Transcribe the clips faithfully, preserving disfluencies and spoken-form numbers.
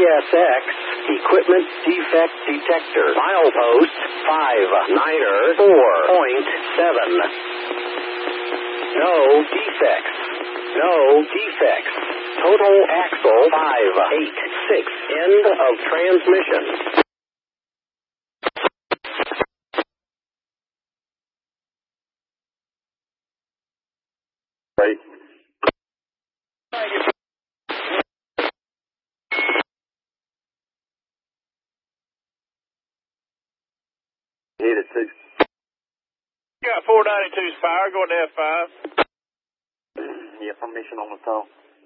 S X Equipment Defect Detector. Milepost five niner four point seven. No defects. No defects. Total axle five eight six. End of transmission. Right. Hit it too. Got four ninety-two's fire, going to F five. Yeah, formation on the top.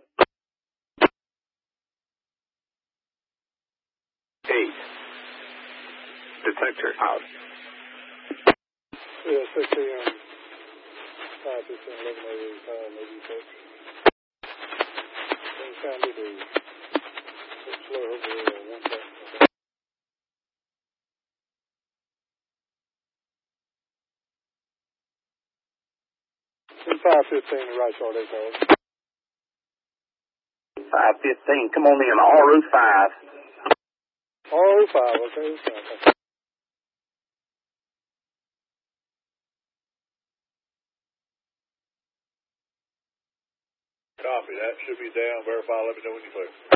Eight. Detector out. Yeah, six A M. five fifteen, eleven eighty-five, maybe six. Same time we do. Let's slow over there, one second. In five fifteen, the right short, they call it. five fifteen, come on in, R O five. R O five, okay, okay. Copy, that should be down. Verify, let me know when you clear.